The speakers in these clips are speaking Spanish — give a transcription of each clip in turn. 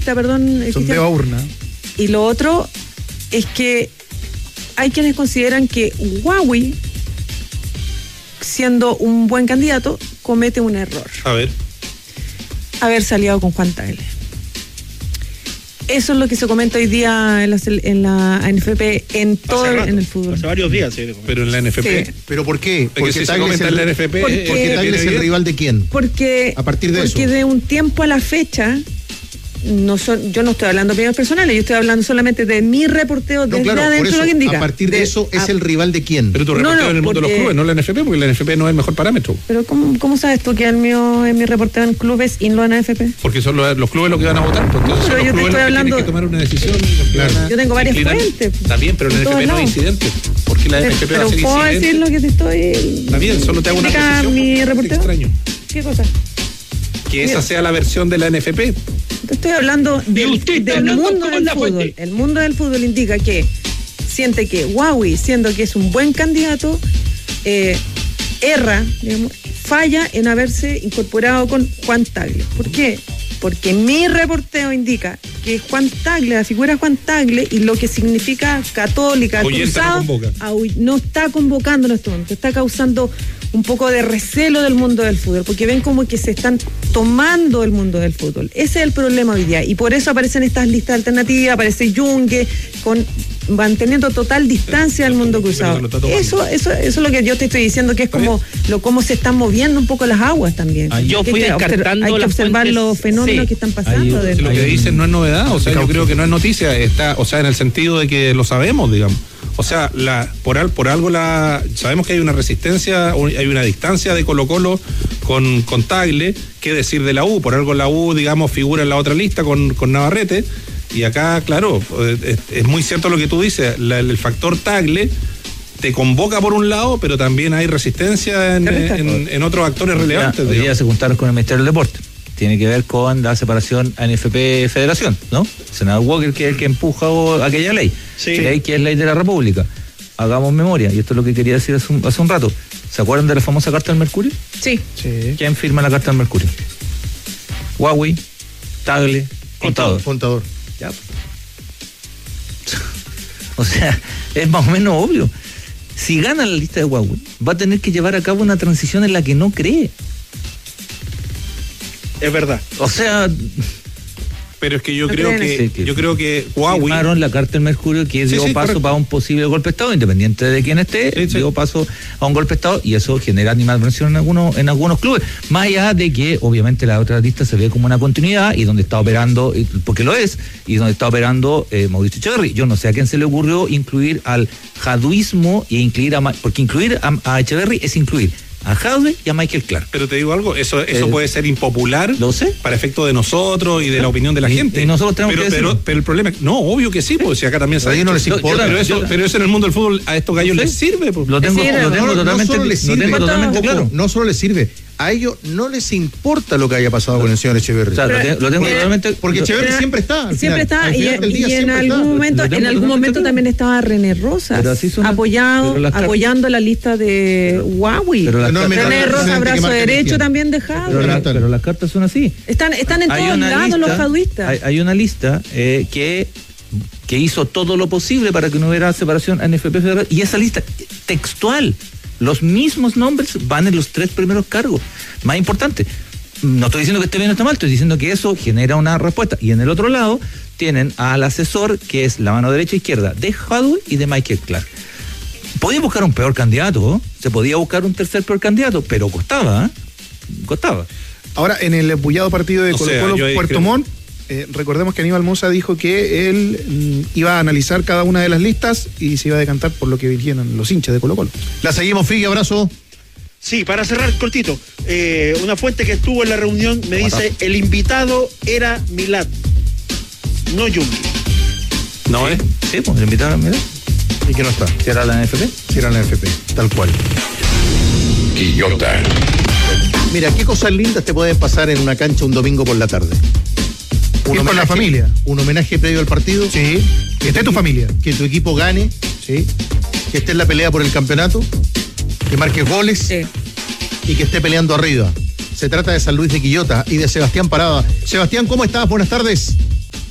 lista, perdón. Sondeo a urna. Y lo otro es que hay quienes consideran que Huawei, siendo un buen candidato, comete un error. A ver. Haberse aliado con Juan Tagle. Eso es lo que se comenta hoy día en la NFP, en el fútbol. Hace varios días. Pero en la NFP. Sí. ¿Pero por qué? Porque si se comenta en la NFP. Porque Tagle es el rival de quién. Porque, a partir de porque eso. de un tiempo a la fecha, yo no estoy hablando de opiniones personales, yo estoy hablando solamente de mi reporteo desde adentro, eso, lo que indica. A partir de eso, ¿es el rival de quién? Pero tu reporteo en el mundo de los clubes, no la NFP, porque la NFP no es el mejor parámetro. Pero ¿cómo sabes tú que el mío es mi reporteo en clubes y no en AFP? Porque son los clubes los que van a votar. Entonces pero yo te estoy hablando. Tienen que tomar una decisión. Claro. Yo tengo varias fuentes. Está bien, pero la NFP no es incidente. Porque la NFP va a ser incidente. Pero puedo decir lo que te estoy. Está bien, solo te hago una posición. Mi reporteo. Extraño. ¿Qué cosa? Que esa sea la versión de la NFP. Te estoy hablando del mundo del fútbol. El mundo del fútbol indica que siente que Huawei, siendo que es un buen candidato, erra, digamos, falla en haberse incorporado con Juan Tagle. ¿Por qué? Porque mi reporteo indica que Juan Tagle, la figura Juan Tagle y lo que significa Católica, Cruzado, no está convocando en este momento, está causando un poco de recelo del mundo del fútbol, porque ven como que se están tomando el mundo del fútbol. Ese es el problema hoy día, y por eso aparecen estas listas alternativas, aparece Junge, manteniendo total distancia del mundo cruzado. Eso es lo que yo te estoy diciendo, que es como cómo se están moviendo un poco las aguas también. Yo fui descartando hay que observar los fenómenos que están pasando. Lo que dicen no es novedad, o sea, yo creo que no es noticia, o sea, en el sentido de que lo sabemos, digamos. O sea, por algo sabemos que hay una resistencia, hay una distancia de Colo-Colo con Tagle, qué decir de la U, por algo la U, digamos, figura en la otra lista con Navarrete, y acá, claro, es muy cierto lo que tú dices, el factor Tagle te convoca por un lado, pero también hay resistencia en otros actores relevantes. Hoy día se juntaron con el Ministerio del Deporte. Tiene que ver con la separación ANFP-Federación, ¿no? Senador Walker, que es el que empuja aquella ley. Sí. Ley que es ley de la República. Hagamos memoria, y esto es lo que quería decir hace un rato. ¿Se acuerdan de la famosa Carta del Mercurio? Sí. ¿Quién firma la Carta del Mercurio? Huawei, Tagle, Contador. Ya. O sea, es más o menos obvio. Si gana la lista de Huawei, va a tener que llevar a cabo una transición en la que no cree. Es verdad. O sea, pero es que yo creo que Huawei firmaron la Carta del Mercurio que dio paso para un posible golpe de Estado, independiente de quién esté, dio paso a un golpe de Estado, y eso genera animadversión en algunos clubes, más allá de que obviamente la otra lista se ve como una continuidad, y donde está operando, porque lo es, y donde está operando Mauricio Echeverri. Yo no sé a quién se le ocurrió incluir al jaduismo porque incluir a Echeverri es incluir a Jadwe y a Michael Clark. Pero te digo algo, eso puede ser impopular. Lo sé. Para efecto de nosotros y de la opinión de la gente. Y nosotros tenemos que decirlo. Pero el problema, no, obvio que sí, porque si acá también se no les importa. Pero eso en el mundo del fútbol a estos gallos les sirve. Pues. Lo tengo totalmente claro. No solo les sirve, a ellos no les importa lo que haya pasado con el señor Echeverri. O sea, lo tengo totalmente. Porque Echeverri siempre está. Siempre está, y en algún momento también estaba René Rosas apoyando la lista de Huawei. René Rosas, brazo derecho también dejado. Pero las cartas son así. Están en todos lados los jaduistas. Hay una lista que hizo todo lo posible para que no hubiera separación ANFP federal, y esa lista textual, los mismos nombres van en los 3 primeros cargos. Más importante, no estoy diciendo que esté bien o esté mal, estoy diciendo que eso genera una respuesta. Y en el otro lado tienen al asesor, que es la mano derecha e izquierda de Jadwe y de Michael Clark. Podía buscar un peor candidato, se podía buscar un tercer peor candidato, pero costaba. Ahora, en el bullado partido de Colo-Colo Puerto Montt, recordemos que Aníbal Mosa dijo que él iba a analizar cada una de las listas y se iba a decantar por lo que dijeron los hinchas de Colo-Colo. La seguimos, Figue, abrazo. Sí, para cerrar cortito, una fuente que estuvo en la reunión me dice, el invitado era Milad, no Junge. ¿No es? Sí, pues el invitado era Milad. ¿Y que no está? ¿Si era la NFP? Si era la NFP, tal cual. Quillota. Mira, qué cosas lindas te pueden pasar en una cancha un domingo por la tarde. Ir con la familia. Un homenaje previo al partido. Sí. Que esté tu familia. Que tu equipo gane. Sí. Que esté en la pelea por el campeonato. Que marque goles. Sí. Y que esté peleando arriba. Se trata de San Luis de Quillota y de Sebastián Parada. Sebastián, ¿cómo estás? Buenas tardes.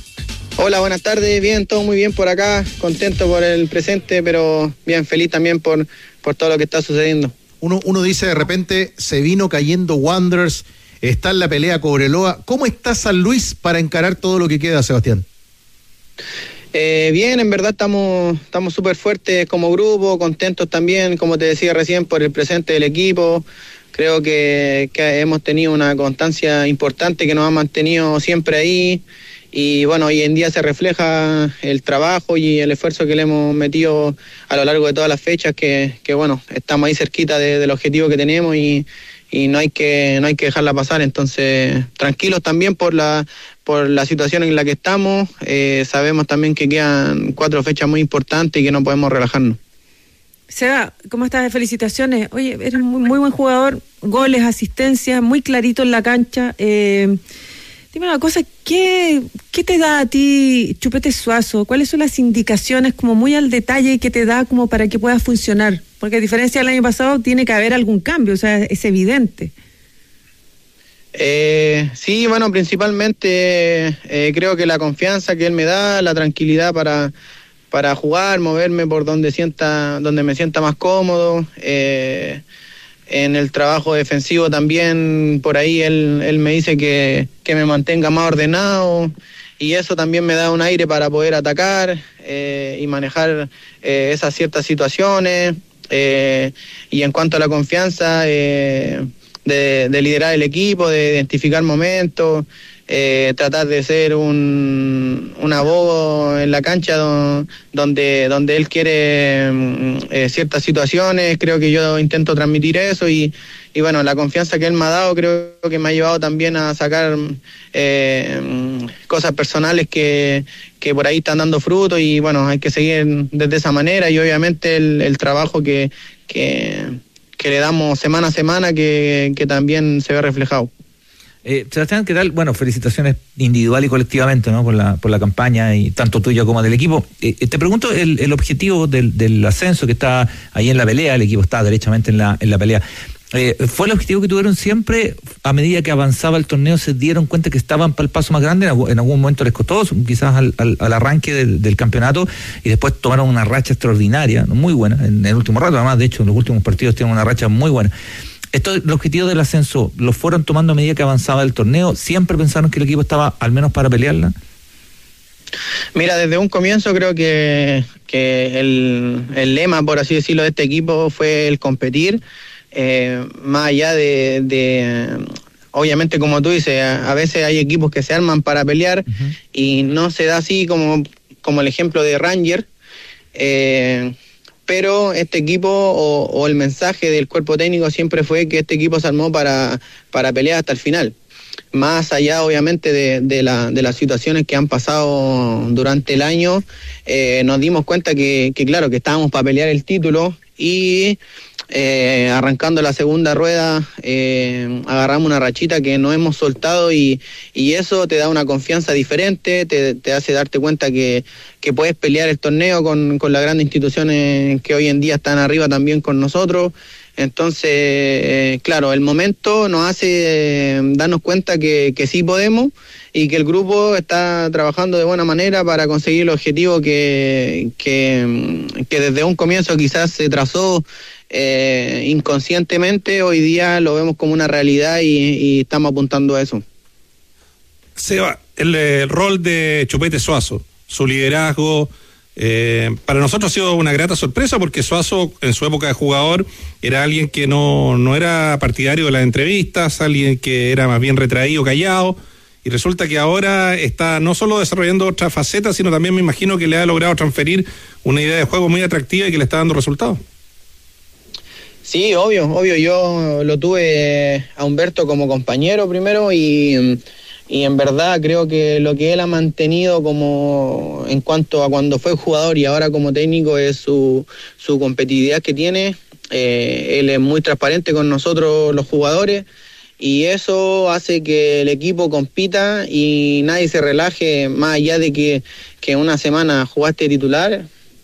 Hola, buenas tardes, bien, todo muy bien por acá, contento por el presente, pero bien feliz también por todo lo que está sucediendo. Uno dice de repente, se vino cayendo Wanderers, está en la pelea Cobreloa. ¿Cómo está San Luis para encarar todo lo que queda, Sebastián? Bien, en verdad estamos súper fuertes como grupo, contentos también, como te decía recién, por el presente del equipo. Creo que hemos tenido una constancia importante que nos ha mantenido siempre ahí. Y bueno, hoy en día se refleja el trabajo y el esfuerzo que le hemos metido a lo largo de todas las fechas, que bueno, estamos ahí cerquita del objetivo que tenemos y no hay que dejarla pasar. Entonces, tranquilos también por la situación en la que estamos. Sabemos también que quedan 4 fechas muy importantes y que no podemos relajarnos. Seba, ¿cómo estás? Felicitaciones. Oye, eres muy buen jugador, goles, asistencias, muy clarito en la cancha. Dime una cosa, ¿qué te da a ti Chupete Suazo? ¿Cuáles son las indicaciones como muy al detalle que te da como para que pueda funcionar? Porque a diferencia del año pasado tiene que haber algún cambio, o sea, es evidente. Sí, bueno, principalmente creo que la confianza que él me da, la tranquilidad para jugar, moverme por donde me sienta más cómodo. En el trabajo defensivo también, por ahí él me dice que me mantenga más ordenado, y eso también me da un aire para poder atacar y manejar esas ciertas situaciones. Y en cuanto a la confianza, de liderar el equipo, de identificar momentos, tratar de ser un abogo en la cancha donde él quiere ciertas situaciones. Creo que yo intento transmitir eso y bueno, la confianza que él me ha dado creo que me ha llevado también a sacar cosas personales que por ahí están dando fruto, y bueno, hay que seguir desde esa manera, y obviamente el trabajo que le damos semana a semana que también se ve reflejado. Sebastián, ¿qué tal? Bueno, felicitaciones individual y colectivamente, ¿no? por la campaña, y tanto tuya como del equipo. Te pregunto el objetivo del ascenso, que está ahí en la pelea, el equipo está derechamente en la pelea. ¿Fue el objetivo que tuvieron siempre? A medida que avanzaba el torneo, ¿se dieron cuenta que estaban para el paso más grande? ¿En algún momento les costó, quizás al arranque del campeonato, y después tomaron una racha extraordinaria, muy buena, en el último rato? Además, de hecho, en los últimos partidos tienen una racha muy buena. ¿El objetivo del ascenso lo fueron tomando a medida que avanzaba el torneo? ¿Siempre pensaron que el equipo estaba al menos para pelearla? Mira, desde un comienzo creo que el lema, por así decirlo, de este equipo fue el competir. Más allá de obviamente, como tú dices, a veces hay equipos que se arman para pelear, uh-huh, y no se da así como el ejemplo de Ranger. Pero este equipo o el mensaje del cuerpo técnico siempre fue que este equipo se armó para pelear hasta el final. Más allá, obviamente, de las situaciones que han pasado durante el año, nos dimos cuenta que claro, que estábamos para pelear el título, y arrancando la segunda rueda agarramos una rachita que no hemos soltado, y eso te da una confianza diferente, te hace darte cuenta que puedes pelear el torneo con las grandes instituciones que hoy en día están arriba también con nosotros. Entonces, claro, el momento nos hace darnos cuenta que sí podemos, y que el grupo está trabajando de buena manera para conseguir el objetivo que desde un comienzo quizás se trazó inconscientemente. Hoy día lo vemos como una realidad y estamos apuntando a eso. Seba, el rol de Chupete Suazo, su liderazgo, para nosotros ha sido una grata sorpresa, porque Suazo en su época de jugador era alguien que no era partidario de las entrevistas, alguien que era más bien retraído, callado, y resulta que ahora está no solo desarrollando otra faceta, sino también me imagino que le ha logrado transferir una idea de juego muy atractiva y que le está dando resultados. Sí, obvio, yo lo tuve a Humberto como compañero primero, y en verdad creo que lo que él ha mantenido como en cuanto a cuando fue jugador y ahora como técnico es su competitividad que tiene. Él es muy transparente con nosotros los jugadores, y eso hace que el equipo compita y nadie se relaje, más allá de que una semana jugaste titular.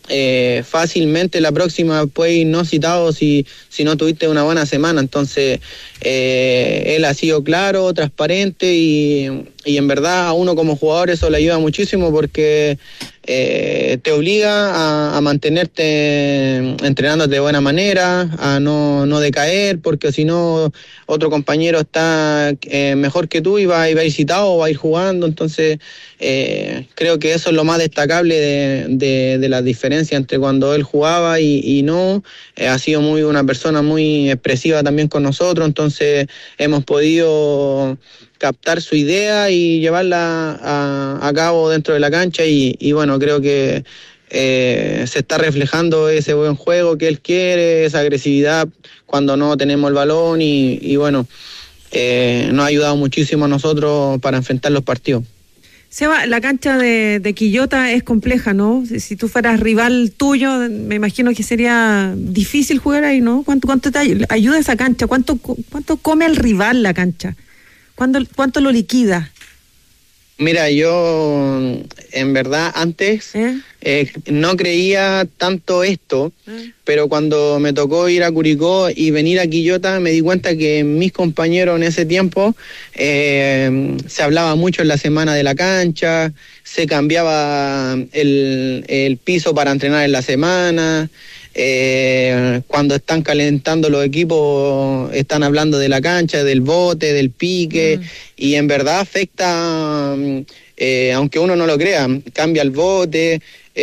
fácilmente la próxima puede ir no citado si no tuviste una buena semana. Entonces él ha sido claro, transparente y en verdad a uno como jugador eso le ayuda muchísimo porque te obliga a mantenerte entrenándote de buena manera, a no decaer, porque si no otro compañero está mejor que tú y va a ir citado o va a ir jugando. Entonces creo que eso es lo más destacable de la diferencia entre cuando él jugaba y no. Ha sido una persona muy expresiva también con nosotros, entonces hemos podido captar su idea y llevarla a cabo dentro de la cancha y bueno, creo que se está reflejando ese buen juego que él quiere, esa agresividad cuando no tenemos el balón y bueno, nos ha ayudado muchísimo a nosotros para enfrentar los partidos. Seba, la cancha de Quillota es compleja, ¿no? Si tú fueras rival tuyo, me imagino que sería difícil jugar ahí, ¿no? ¿Cuánto te ayuda esa cancha? ¿Cuánto come el rival la cancha? ¿Cuánto lo liquida? Mira, yo en verdad antes no creía tanto esto, pero cuando me tocó ir a Curicó y venir a Quillota me di cuenta que mis compañeros en ese tiempo se hablaba mucho en la semana de la cancha, se cambiaba el piso para entrenar en la semana. Cuando están calentando los equipos están hablando de la cancha, del bote, del pique y en verdad afecta, aunque uno no lo crea, cambia el bote,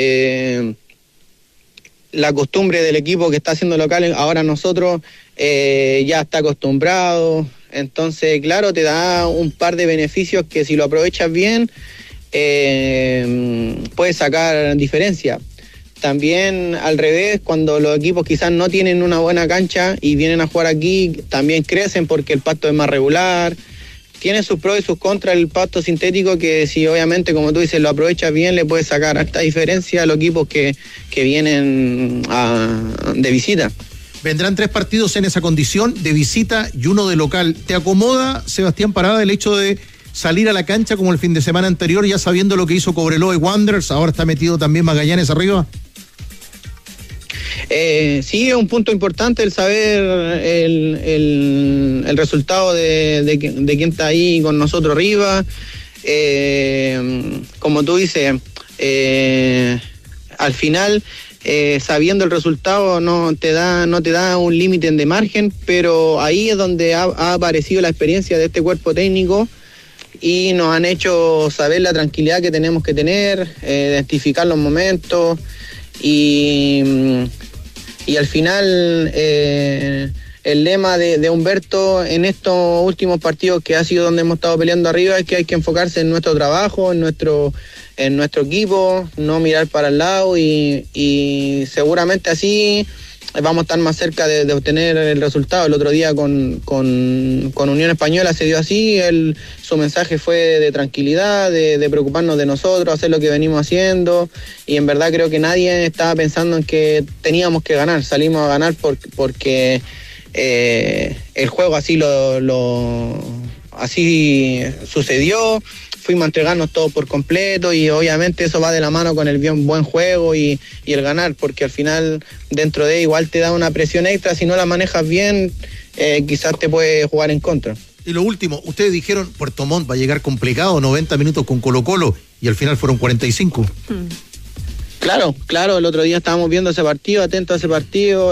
la costumbre del equipo que está haciendo local, ahora nosotros ya está acostumbrado, entonces claro, te da un par de beneficios que si lo aprovechas bien puedes sacar diferencia. También al revés, cuando los equipos quizás no tienen una buena cancha y vienen a jugar aquí, también crecen porque el pasto es más regular. Tiene sus pros y sus contras el pasto sintético que si obviamente, como tú dices, lo aprovechas bien, le puedes sacar harta diferencia a los equipos que vienen de visita. Vendrán 3 partidos en esa condición, de visita y 1 de local. ¿Te acomoda, Sebastián Parada, el hecho de salir a la cancha como el fin de semana anterior, ya sabiendo lo que hizo Cobreloa y Wanderers? Ahora está metido también Magallanes arriba. Sí, es un punto importante el saber el resultado de quién está ahí con nosotros arriba. Como tú dices, al final, sabiendo el resultado no te da un límite de margen, pero ahí es donde ha aparecido la experiencia de este cuerpo técnico y nos han hecho saber la tranquilidad que tenemos que tener, identificar los momentos y al final el lema de Humberto en estos últimos partidos que ha sido donde hemos estado peleando arriba es que hay que enfocarse en nuestro trabajo, en nuestro equipo, no mirar para el lado y seguramente así vamos a estar más cerca de obtener el resultado. El otro día con Unión Española se dio así, su mensaje fue de tranquilidad, de preocuparnos de nosotros, hacer lo que venimos haciendo y en verdad creo que nadie estaba pensando en que teníamos que ganar, salimos a ganar porque el juego así así sucedió. Fuimos a entregarnos todo por completo y obviamente eso va de la mano con el buen juego y el ganar, porque al final dentro de igual te da una presión extra, si no la manejas bien quizás te puede jugar en contra. Y lo último, ustedes dijeron Puerto Montt va a llegar complicado, 90 minutos con Colo-Colo y al final fueron 45. Claro, el otro día estábamos viendo ese partido, atentos a ese partido,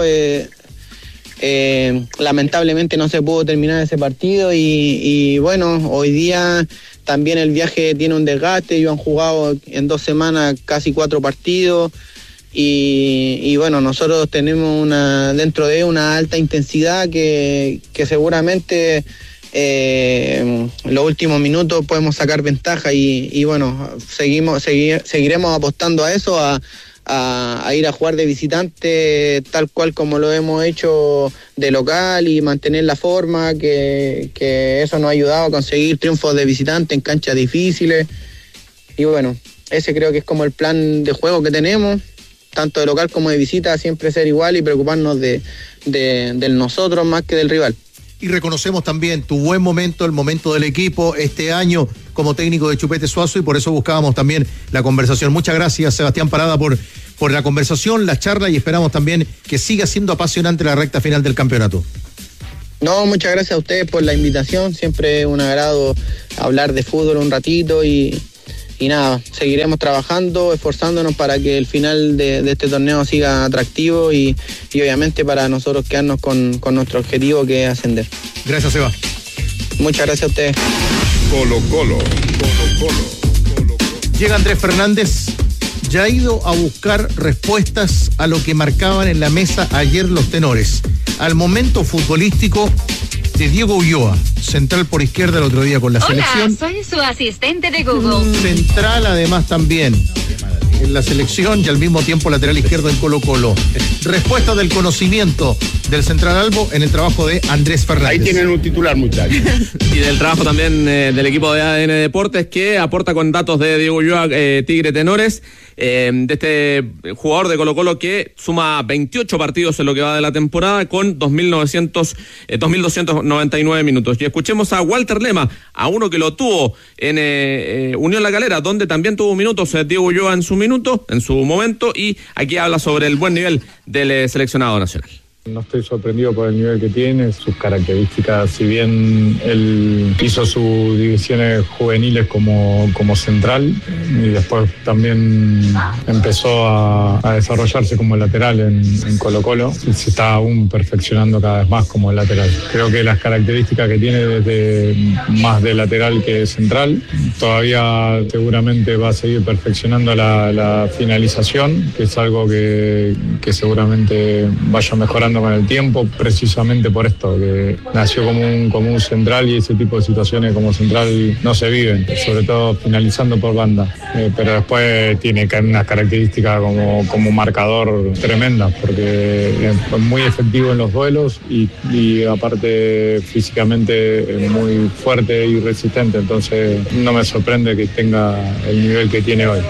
lamentablemente no se pudo terminar ese partido y bueno, hoy día también el viaje tiene un desgaste, ellos han jugado en 2 semanas casi 4 partidos y bueno, nosotros tenemos dentro de una alta intensidad que seguramente los últimos minutos podemos sacar ventaja y bueno, seguiremos apostando a eso, a ir a jugar de visitante tal cual como lo hemos hecho de local y mantener la forma, que eso nos ha ayudado a conseguir triunfos de visitante en canchas difíciles y bueno, ese creo que es como el plan de juego que tenemos, tanto de local como de visita, siempre ser igual y preocuparnos del nosotros más que del rival. Y reconocemos también tu buen momento, el momento del equipo este año como técnico de Chupete Suazo y por eso buscábamos también la conversación. Muchas gracias, Sebastián Parada, por por la conversación, la charla y esperamos también que siga siendo apasionante la recta final del campeonato. No, muchas gracias a ustedes por la invitación, siempre es un agrado hablar de fútbol un ratito y nada, seguiremos trabajando, esforzándonos para que el final de este torneo siga atractivo y obviamente para nosotros quedarnos con nuestro objetivo, que es ascender. Gracias, Seba. Muchas gracias a ustedes. Colo Colo. Llega Andrés Fernández, ya ha ido a buscar respuestas a lo que marcaban en la mesa ayer los tenores. Al momento futbolístico de Diego Ulloa, central por izquierda el otro día con la selección. Soy su asistente de Google. Central además también en la selección y al mismo tiempo lateral izquierdo en Colo Colo. Respuesta del conocimiento del central Albo en el trabajo de Andrés Fernández. Ahí tienen un titular, muchachos. Y del trabajo también del equipo de ADN Deportes, que aporta con datos de Diego Ulloa, Tigre Tenores, de este jugador de Colo Colo que suma 28 partidos en lo que va de la temporada con 2.299 minutos. Y escuchemos a Walter Lema, a uno que lo tuvo en Unión La Calera, donde también tuvo minutos Diego Ulloa en su momento, y aquí habla sobre el buen nivel del seleccionado nacional. No estoy sorprendido por el nivel que tiene, sus características, si bien él hizo sus divisiones juveniles como central y después también empezó a desarrollarse como lateral en Colo Colo y se está aún perfeccionando cada vez más como lateral. Creo que las características que tiene desde más de lateral que de central, todavía seguramente va a seguir perfeccionando la finalización, que es algo que seguramente vaya mejorando con el tiempo, precisamente por esto, que nació como un central y ese tipo de situaciones como central no se viven, sobre todo finalizando por banda, pero después tiene unas características como marcador tremendas, porque es muy efectivo en los duelos y aparte físicamente muy fuerte y resistente, entonces no me sorprende que tenga el nivel que tiene hoy.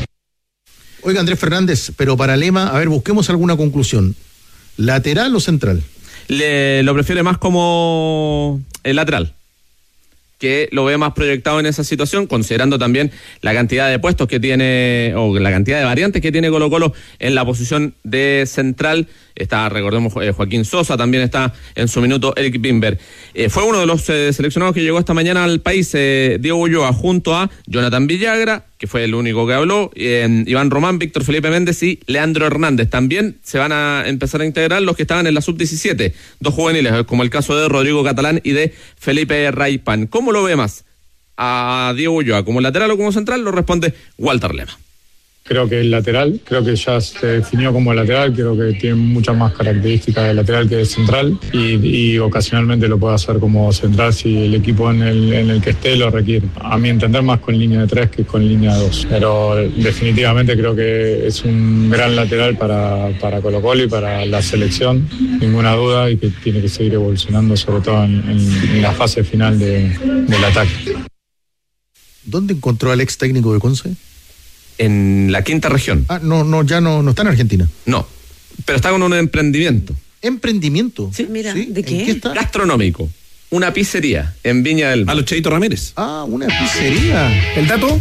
Oiga, Andrés Fernández, pero para Lema, a ver, busquemos alguna conclusión. ¿Lateral o central? Lo prefiere más como el lateral, que lo ve más proyectado en esa situación, considerando también la cantidad de puestos que tiene, o la cantidad de variantes que tiene Colo Colo en la posición de central. Está, recordemos, Joaquín Sosa, también está en su minuto Eric Bimber. Fue uno de los seleccionados que llegó esta mañana al país, Diego Ulloa, junto a Jonathan Villagra, que fue el único que habló, Iván Román, Víctor Felipe Méndez y Leandro Hernández. También se van a empezar a integrar los que estaban en la sub-17, dos juveniles, como el caso de Rodrigo Catalán y de Felipe Raipan. ¿Cómo lo ve más a Diego Ulloa, como lateral o como central? Lo responde Walter Lema. Creo que es lateral, creo que ya se definió como lateral, creo que tiene muchas más características de lateral que de central y ocasionalmente lo puede hacer como central si el equipo en el que esté lo requiere. A mi entender más con línea de 3 que con línea de 2, pero definitivamente creo que es un gran lateral para Colo Colo y para la selección, ninguna duda, y que tiene que seguir evolucionando sobre todo en la fase final del ataque. ¿Dónde encontró al ex técnico de Conce? En la quinta región. Ya no está en Argentina. No, pero está con un emprendimiento. ¿Emprendimiento? Sí, mira, ¿Sí? ¿de qué? ¿En qué está? Gastronómico. Una pizzería en Viña del Mar. A los Cheito Ramírez. Ah, una pizzería. ¿El dato?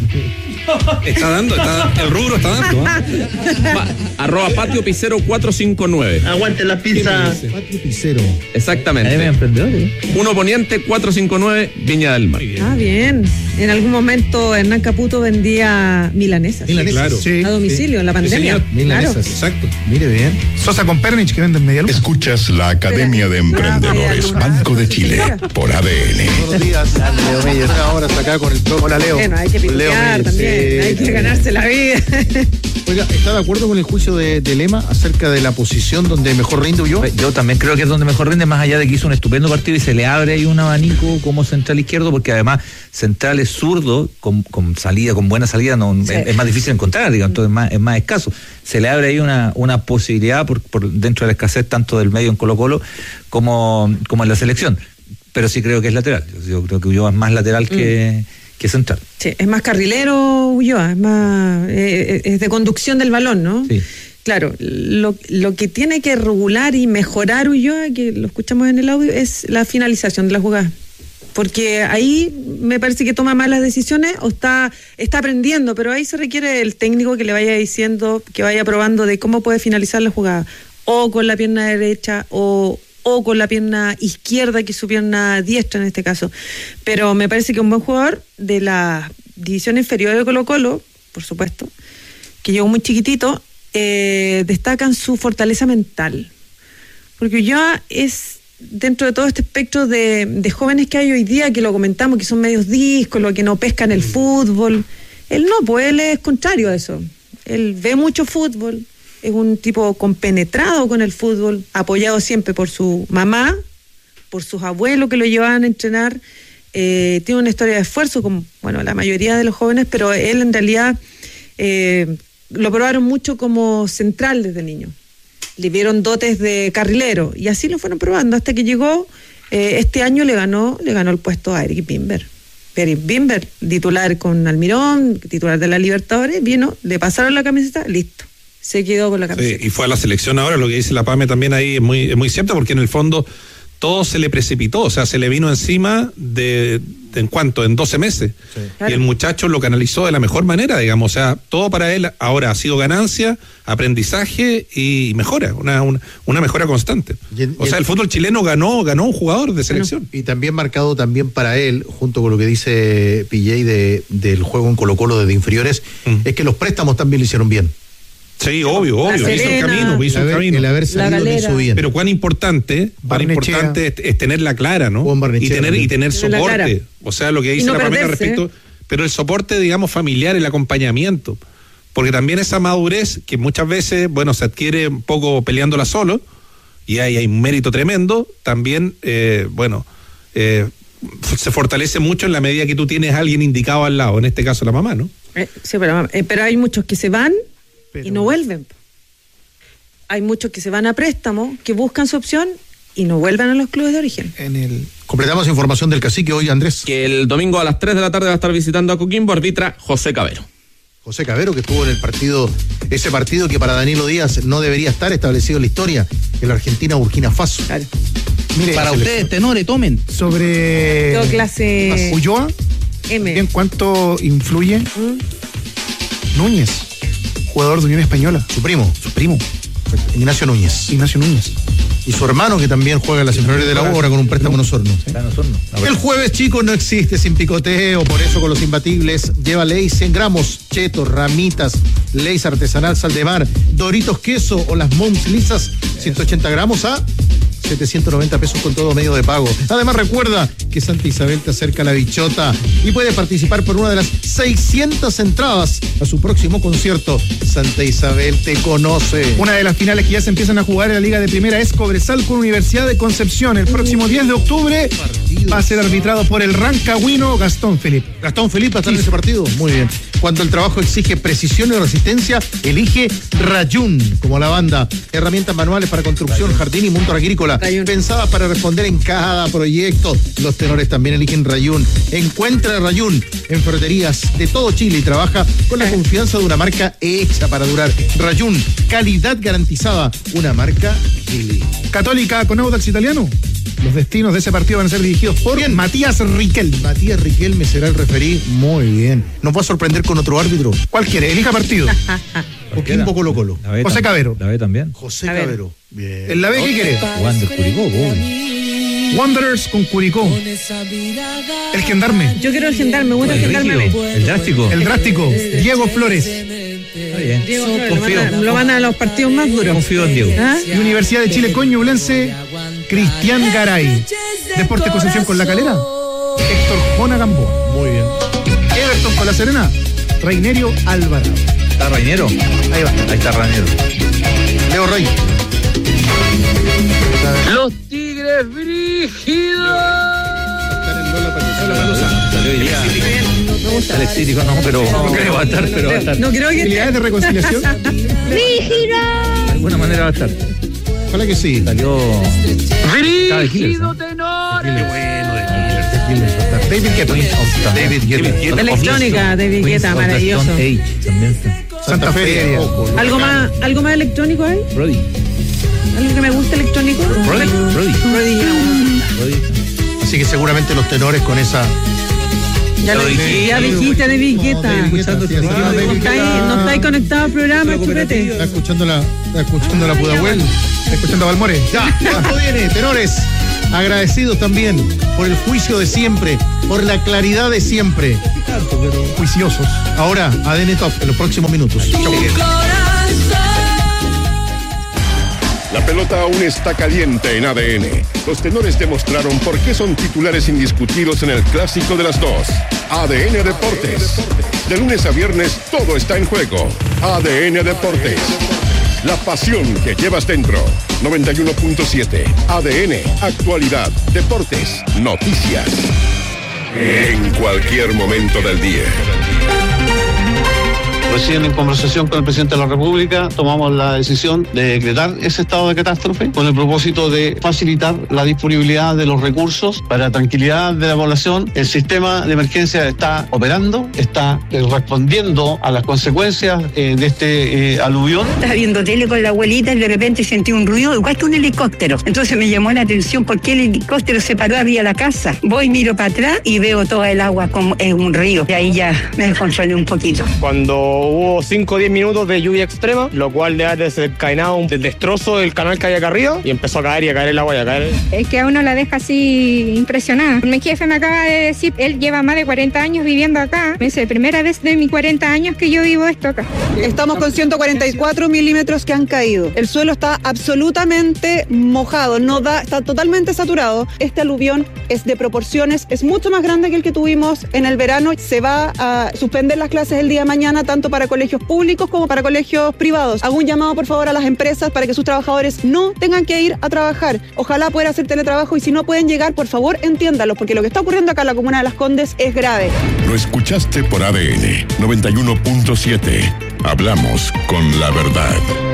El rubro está dando. @ Patio Pizzero 459. Aguante la pizza. Patio Pizzero. Exactamente. Emprendedores. 1 Poniente 459 Viña del Mar. Ah, bien. En algún momento Hernán Caputo vendía milanesas. Claro. Sí. A domicilio, en la pandemia. señor. Milanesas. Exacto. Mire bien. Sosa con Pernich que venden media luz. Escuchas la Academia de Emprendedores Banco de Chile por ADN. Buenos días, Leo Meyer. Ahora está acá con el propio. Hola, Leo. Bueno, hay que Leo pintar Meyer, también, sí. hay que ganarse la vida. Oiga, ¿está de acuerdo con el juicio de Lema acerca de la posición donde mejor rinde Ulloa? Yo también creo que es donde mejor rinde, más allá de que hizo un estupendo partido y se le abre ahí un abanico como central izquierdo, porque además central es zurdo, con salida, con buena salida, sí. es más difícil encontrar, digamos, entonces es más escaso. Se le abre ahí una posibilidad por dentro de la escasez tanto del medio en Colo Colo como en la selección. Pero sí creo que es lateral. Yo creo que Ulloa es más lateral que central. Sí, es más carrilero Ulloa, es más es de conducción del balón, ¿no? Sí. Claro, lo que tiene que regular y mejorar Ulloa, que lo escuchamos en el audio, es la finalización de la jugada. porque ahí me parece que toma malas decisiones o está aprendiendo, pero ahí se requiere el técnico que le vaya diciendo, que vaya probando de cómo puede finalizar la jugada, o con la pierna derecha o con la pierna izquierda, que es su pierna diestra en este caso. Pero me parece que un buen jugador de la división inferior de Colo-Colo, por supuesto, que llegó muy chiquitito, destacan su fortaleza mental, porque ya es dentro de todo este espectro de jóvenes que hay hoy día, que lo comentamos, que son medios discos, que no pescan el fútbol. Él no, pues él es contrario a eso. Él ve mucho fútbol, es un tipo compenetrado con el fútbol, apoyado siempre por su mamá, por sus abuelos que lo llevaban a entrenar. Tiene una historia de esfuerzo, como la mayoría de los jóvenes, pero él en realidad lo probaron mucho como central desde niño. Le vieron dotes de carrilero y así lo fueron probando hasta que llegó, este año le ganó el puesto a Eric Bimber. Eric Bimber, titular con Almirón, titular de la Libertadores, vino, le pasaron la camiseta, listo, se quedó con la camiseta. Sí, y fue a la selección ahora, lo que dice la Pame también ahí es muy cierto, porque en el fondo todo se le precipitó, o sea, se le vino encima en 12 meses. Sí. Claro. Y el muchacho lo canalizó de la mejor manera, digamos, o sea, todo para él ahora ha sido ganancia, aprendizaje y mejora, una mejora constante. El fútbol chileno ganó un jugador de selección. Y también marcado también para él, junto con lo que dice PJ del juego en Colo-Colo desde inferiores, es que los préstamos también lo hicieron bien. Sí, obvio, hizo el camino. El haber salido lo hizo bien. Pero cuán importante es tenerla clara, ¿no? Y tener soporte. O sea, lo que dice la Pamela respecto, pero el soporte, digamos, familiar, el acompañamiento. Porque también esa madurez que muchas veces, se adquiere un poco peleándola solo, y hay un mérito tremendo, también, se fortalece mucho en la medida que tú tienes a alguien indicado al lado, en este caso la mamá, ¿no? Sí, pero hay muchos que se van y no vuelven. Hay muchos que se van a préstamo, que buscan su opción y no vuelven a los clubes de origen. Completamos información del cacique hoy, Andrés. Que el domingo a las 3 de la tarde va a estar visitando a Coquimbo, arbitra José Cabero. José Cabero, que estuvo en el partido, ese partido que para Danilo Díaz no debería estar establecido en la historia, en la Argentina-Burkina Faso. Claro. Mire, para ustedes, tenores, tomen. Sobre todo clase Ulloa, M. ¿En cuánto influye Núñez, jugador de Unión Española? Su primo. Ignacio Núñez. Y su hermano, que también juega en las inferiores de la U, ahora con un préstamo en Osorno. El jueves, chicos, no existe sin picoteo, por eso con los imbatibles lleva Lay's 100 gramos, chetos, ramitas, Lay's artesanal, sal de mar, Doritos queso o las Moms lisas, 180 gramos a 790 pesos con todo medio de pago. Además, recuerda que Santa Isabel te acerca a la bichota y puede participar por una de las 600 entradas a su próximo concierto. Santa Isabel te conoce. Una de las finales que ya se empiezan a jugar en la Liga de Primera es Cobresal con Universidad de Concepción. El próximo 10 de octubre va a ser arbitrado por el rancagüino Gastón Felipe. Gastón Felipe va a estar en ese partido. Muy bien. Cuando el trabajo exige precisión y resistencia, elige Rayún como la banda. Herramientas manuales para construcción, jardín y monto agrícola. Pensadas para responder en cada proyecto. Los tenores también eligen Rayún. Encuentra Rayún en ferreterías de todo Chile y trabaja con la confianza de una marca hecha para durar. Rayún, calidad garantizada. Una marca Chile. Católica con Audax Italiano. Los destinos de ese partido van a ser dirigidos por Matías Riquelme. Matías Riquelme será el referí. Muy bien. ¿Nos va a sorprender con otro árbitro? ¿Cuál quiere? Elija partido. Coquimbo, Colo-Colo. José Cabero. La B también. José Cabero. Bien. ¿En la B qué quiere? Wander Curicó. Wanderers con Curicó. El Gendarme. Yo quiero el Gendarme, bueno, el Gendarme. El Drástico. El Drástico. Diego Flores. Está bien. Diego Flores. Lo van a los partidos más duros. Confío en Diego. Y Universidad de Chile con Ñublense, Cristian Garay. Deportes Concepción con La Calera, Héctor Jona Gamboa. Muy bien. Everton con La Serena, Reinerio Alvarado. ¿Está Rainero? Ahí va. Ahí está Rainero. Leo Rey. Los Tigres brígidos. Alex Círico no, pero no creo va a estar, pero va a estar. No creo que ¿Posibilidades de reconciliación? ¡Brígido! De alguna manera va a estar. Ojalá que sí. Salió. ¡Brígido tenores! Qué bueno de David Guetta. Electrónica, David Guetta, maravilloso. Santa Fe. ¿Algo más electrónico hay? Brody. ¿Algo que me gusta electrónico? Brody. Así que seguramente los tenores con esa... Ya dijiste de Vigueta. No estáis conectado al programa, Chupete. Está escuchando la Pudahuel. Está escuchando a Balmore. Ya, esto viene, tenores. Agradecidos también por el juicio de siempre, por la claridad de siempre. Juiciosos. Ahora, ADN Top en los próximos minutos. Chau. La pelota aún está caliente en ADN. Los tenores demostraron por qué son titulares indiscutidos en el clásico de las dos. ADN Deportes. De lunes a viernes todo está en juego. ADN Deportes. La pasión que llevas dentro. 91.7. ADN. Actualidad. Deportes. Noticias. En cualquier momento del día. Recién en conversación con el presidente de la República tomamos la decisión de decretar ese estado de catástrofe con el propósito de facilitar la disponibilidad de los recursos para tranquilidad de la población. El sistema de emergencia está operando, está respondiendo a las consecuencias de este aluvión. Estaba viendo tele con la abuelita y de repente sentí un ruido igual que un helicóptero. Entonces me llamó la atención por qué el helicóptero se paró arriba de la casa. Voy, miro para atrás y veo toda el agua como en un río. Y ahí ya me descontrolé un poquito. Cuando hubo 5 o 10 minutos de lluvia extrema, lo cual le ha desencadenado el destrozo del canal que hay acá arriba y empezó a caer el agua y a caer. Es que a uno la deja así impresionada. Mi jefe me acaba de decir, él lleva más de 40 años viviendo acá. Me dice, primera vez de mis 40 años que yo vivo esto acá. Estamos con 144 milímetros que han caído. El suelo está absolutamente mojado, está totalmente saturado. Este aluvión es de proporciones, es mucho más grande que el que tuvimos en el verano. Se va a suspender las clases el día de mañana, tanto para colegios públicos como para colegios privados. Hago un llamado, por favor, a las empresas para que sus trabajadores no tengan que ir a trabajar. Ojalá puedan hacer teletrabajo y si no pueden llegar, por favor, entiéndalos, porque lo que está ocurriendo acá en la comuna de Las Condes es grave. Lo escuchaste por ADN 91.7. Hablamos con la verdad.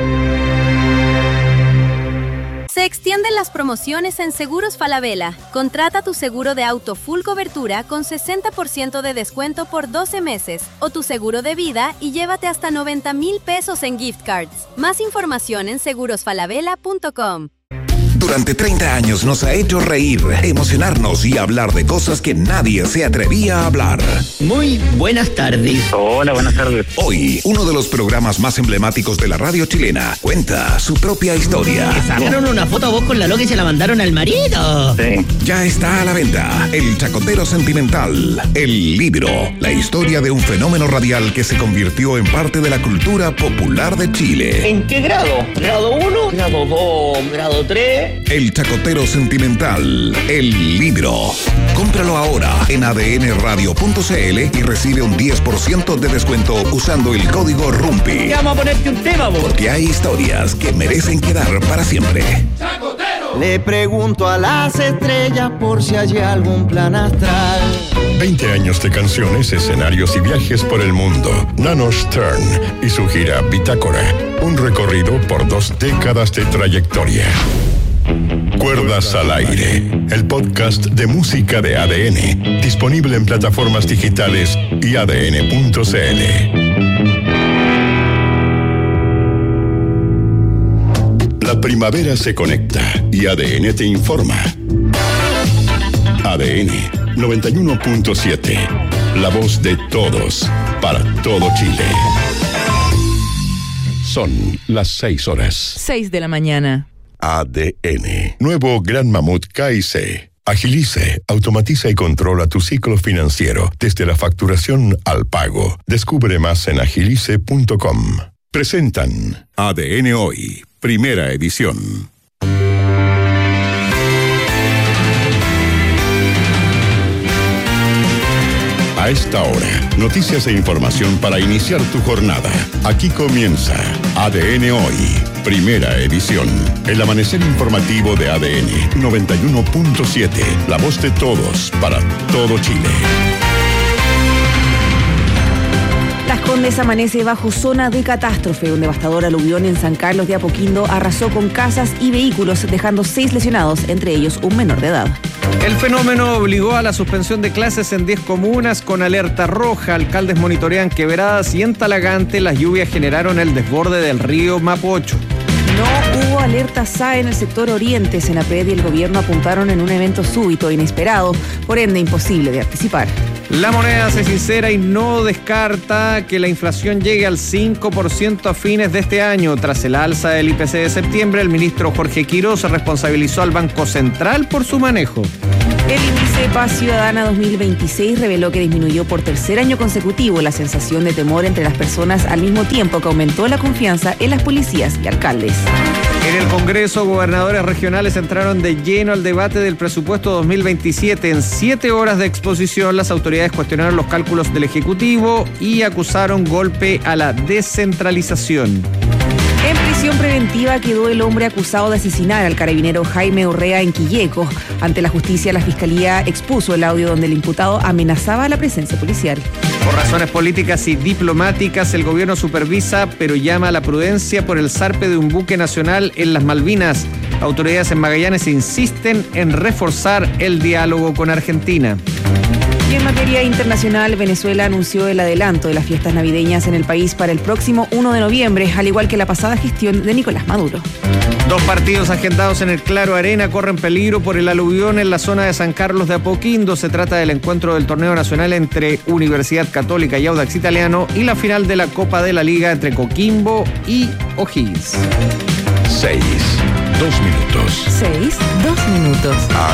Se extienden las promociones en Seguros Falabella. Contrata tu seguro de auto full cobertura con 60% de descuento por 12 meses o tu seguro de vida y llévate hasta 90,000 pesos en gift cards. Más información en segurosfalabella.com. Durante 30 años nos ha hecho reír, emocionarnos y hablar de cosas que nadie se atrevía a hablar. Muy buenas tardes. Hola, buenas tardes. Hoy, uno de los programas más emblemáticos de la radio chilena cuenta su propia historia. ¿Le sacaron una foto a vos con la loca y se la mandaron al marido? Sí. Ya está a la venta El Chacotero Sentimental, el libro, la historia de un fenómeno radial que se convirtió en parte de la cultura popular de Chile. ¿En qué grado? ¿Grado 1? ¿Grado 2? ¿Grado 3? El Chacotero Sentimental, el libro. Cómpralo ahora en adnradio.cl y recibe un 10% de descuento usando el código RUMPI. Vamos a ponerte un tema, vos. Porque hay historias que merecen quedar para siempre. ¡Chacotero! Le pregunto a las estrellas por si hay algún plan astral. 20 años de canciones, escenarios y viajes por el mundo. Nano Stern y su gira Bitácora. Un recorrido por 2 décadas de trayectoria. Cuerdas al aire, el podcast de música de ADN, disponible en plataformas digitales y adn.cl. La primavera se conecta y ADN te informa. ADN 91.7, la voz de todos, para todo Chile. Son las 6 horas. 6 de la mañana. ADN. Nuevo Gran Mamut KIC. Agilice, automatiza y controla tu ciclo financiero desde la facturación al pago. Descubre más en agilice.com. Presentan ADN Hoy, primera edición. A esta hora, noticias e información para iniciar tu jornada. Aquí comienza ADN Hoy, primera edición. El amanecer informativo de ADN 91.7, la voz de todos para todo Chile. Las Condes amanece bajo zona de catástrofe. Un devastador aluvión en San Carlos de Apoquindo arrasó con casas y vehículos, dejando 6 lesionados, entre ellos un menor de edad. El fenómeno obligó a la suspensión de clases en 10 comunas con alerta roja. Alcaldes monitorean quebradas y en Talagante las lluvias generaron el desborde del río Mapocho. No hubo alerta SAE en el sector oriente. Senapred y el gobierno apuntaron en un evento súbito e inesperado, por ende imposible de anticipar. La Moneda se sincera y no descarta que la inflación llegue al 5% a fines de este año. Tras el alza del IPC de septiembre, el ministro Jorge Quirós responsabilizó al Banco Central por su manejo. El índice Paz Ciudadana 2026 reveló que disminuyó por tercer año consecutivo la sensación de temor entre las personas, al mismo tiempo que aumentó la confianza en las policías y alcaldes. En el Congreso, gobernadores regionales entraron de lleno al debate del presupuesto 2027. En 7 horas de exposición, las autoridades cuestionaron los cálculos del Ejecutivo y acusaron golpe a la descentralización. En prisión preventiva quedó el hombre acusado de asesinar al carabinero Jaime Urrea en Quilleco. Ante la justicia, la fiscalía expuso el audio donde el imputado amenazaba la presencia policial. Por razones políticas y diplomáticas, el gobierno supervisa, pero llama a la prudencia por el zarpe de un buque nacional en las Malvinas. Autoridades en Magallanes insisten en reforzar el diálogo con Argentina. Y en materia internacional, Venezuela anunció el adelanto de las fiestas navideñas en el país para el próximo 1 de noviembre, al igual que la pasada gestión de Nicolás Maduro. 2 partidos agendados en el Claro Arena corren peligro por el aluvión en la zona de San Carlos de Apoquindo. Se trata del encuentro del torneo nacional entre Universidad Católica y Audax Italiano y la final de la Copa de la Liga entre Coquimbo y O'Higgins. 6, 2 minutos. 6, 2 minutos.